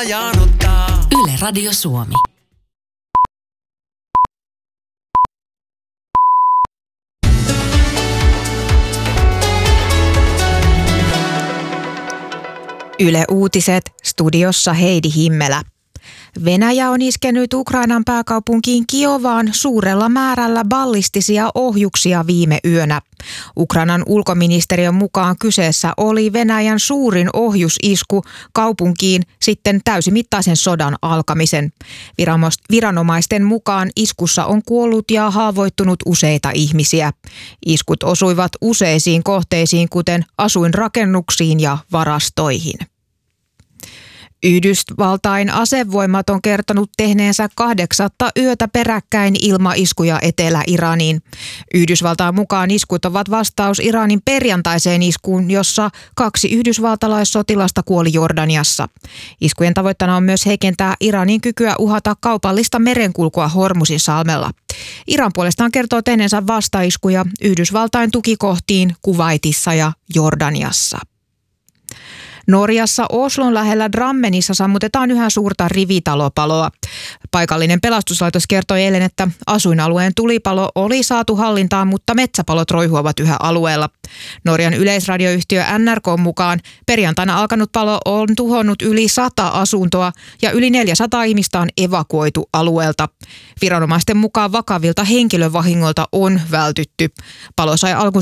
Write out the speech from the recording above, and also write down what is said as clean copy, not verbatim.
ajanuttaa. Yle Radio Suomi. Yle Uutiset, studiossa Heidi Himmelä. Venäjä on iskenyt Ukrainan pääkaupunkiin Kiovaan suurella määrällä ballistisia ohjuksia viime yönä. Ukrainan ulkoministeriön mukaan kyseessä oli Venäjän suurin ohjusisku kaupunkiin sitten täysimittaisen sodan alkamisen. Viranomaisten mukaan iskussa on kuollut ja haavoittunut useita ihmisiä. Iskut osuivat useisiin kohteisiin, kuten asuinrakennuksiin ja varastoihin. Yhdysvaltain asevoimat on kertonut tehneensä 8. yötä peräkkäin ilmaiskuja Etelä-Iraniin. Yhdysvaltain mukaan iskut ovat vastaus Iranin perjantaiseen iskuun, jossa 2 yhdysvaltalaissotilasta kuoli Jordaniassa. Iskujen tavoitteena on myös heikentää Iranin kykyä uhata kaupallista merenkulkua Hormuzin salmella. Iran puolestaan kertoo tehneensä vastaiskuja Yhdysvaltain tukikohtiin Kuwaitissa ja Jordaniassa. Norjassa Oslon lähellä Drammenissa sammutetaan yhä suurta rivitalopaloa. Paikallinen pelastuslaitos kertoi eilen, että asuinalueen tulipalo oli saatu hallintaan, mutta metsäpalot roihuavat yhä alueella. Norjan yleisradioyhtiö NRK mukaan perjantaina alkanut palo on tuhonnut yli 100 asuntoa ja yli 400 ihmistä on evakuoitu alueelta. Viranomaisten mukaan vakavilta henkilövahingoilta on vältytty. Palo sai alkunsa